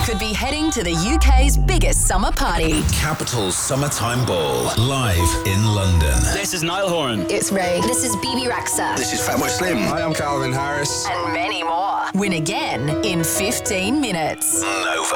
could be heading to the UK's biggest summer party. Capital's Summertime Ball, live in London. This is Niall Horan. It's Ray. This is BB Rexa. This is Fatboy Slim. Hi, I'm Calvin Harris. And many more. Win again in 15 minutes. Nova.